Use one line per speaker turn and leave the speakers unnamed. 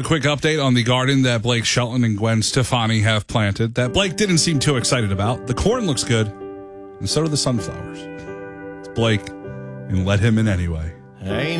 A quick update on the garden that Blake Shelton and Gwen Stefani have planted that Blake didn't seem too excited about. The corn looks good, and so do the sunflowers. It's Blake, and let him in anyway.
Ain't